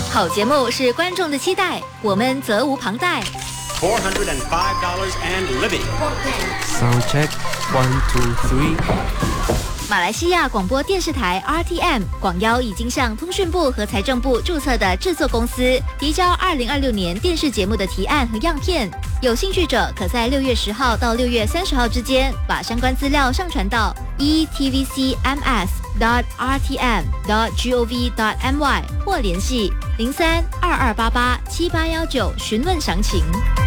好节目是观众的期待，我们责无旁贷。 $405 and living. Sound check, 1, 2, 3. 马来西亚广播电视台 RTM 广邀已经向通讯部和财政部注册的制作公司提交2026年电视节目的提案和样片。有兴趣者可在6月10号到6月30号之间把相关资料上传到 etvcms.rtm.gov.my 或联系03-2288-7819询问详情。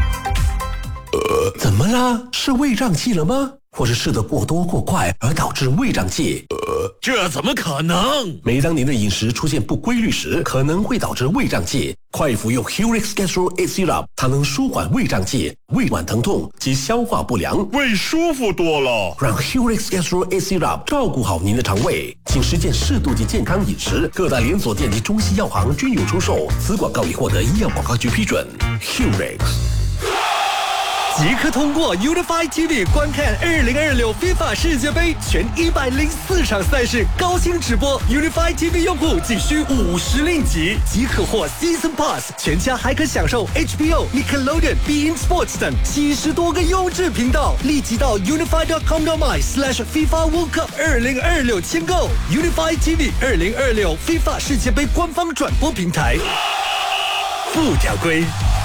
怎么了？是胃胀气了吗？或是吃得过多过快而导致胃胀气？ 这怎么可能？ 每当您的饮食出现不规律时，可能会导致胃胀气。快服用 Helix Gastro A Syrup， 它能舒缓胃胀气、胃脘疼痛及消化不良， 胃舒服多了。 让 Helix Gastro A Syrup 照顾好您的肠胃，请实践适度及健康饮食。各大连锁店及中西药行均有出售。此广告已获得医药广告局批准。Helix。 即刻通过 Unify TV 观看2026 FIFA 世界杯全104场赛事高清直播。Unify TV 用户仅需50令吉，即可获 Season Pass， 全家还可享受 HBO、Nickelodeon、Bein Sports 等70多个优质频道。立即到 unify.com.my/FIFA World Cup 2026签购 Unify TV 2026 FIFA 世界杯官方转播平台。附条规。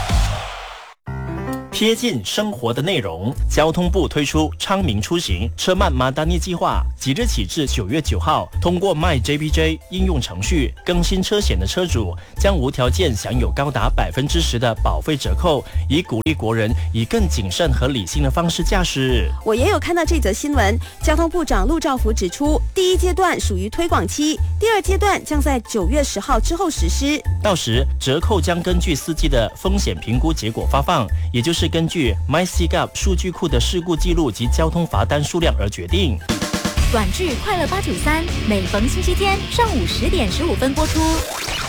贴近生活的内容，交通部推出昌明出行车慢马达尼计划，即日起至9月9号，通过 MyJPJ 应用程序更新车险的车主将无条件享有高达10%的保费折扣，以鼓励国人以更谨慎和理性的方式驾驶。 我也有看到这则新闻，交通部长陆兆福指出，第一阶段属于推广期，第二阶段将在9月10号之后实施。 到时折扣将根据司机的风险评估结果发放，也就是根据 MySeaGov 数据库的事故记录及交通罚单数量而决定。 短剧《快乐893》每逢星期天上午10点15分播出。